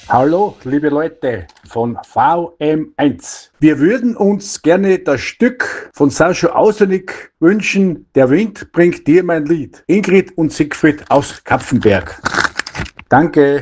Hallo, liebe Leute von VM1. Wir würden uns gerne das Stück von Sascha Ausenik wünschen. Der Wind bringt dir mein Lied. Ingrid und Siegfried aus Kapfenberg. Danke.